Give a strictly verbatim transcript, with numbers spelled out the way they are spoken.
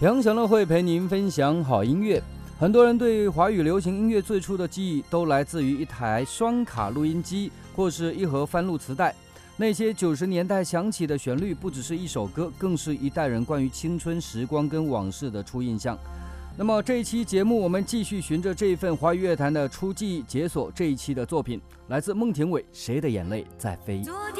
杨祥乐会陪您分享好音乐。很多人对华语流行音乐最初的记忆都来自于一台双卡录音机或是一盒翻录磁带。那些九十年代响起的旋律不只是一首歌，更是一代人关于青春时光跟往事的初印象。那么这一期节目我们继续循着这一份华语乐坛的初记解锁这一期的作品，来自孟庭苇《谁的眼泪在飞》。